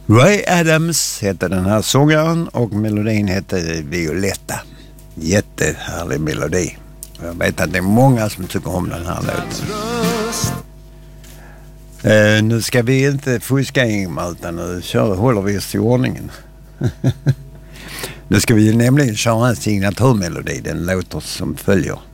Ray Adams hette den här sångaren och melodin hette Violetta. Jättehärlig melodi. Jag vet att det är många som tycker om den här låten. Nu ska vi inte fuska, Ingmar, utan nu håller vi oss i ordningen. Nu ska vi nämligen köra en signaturmelodi. Den låter som följer.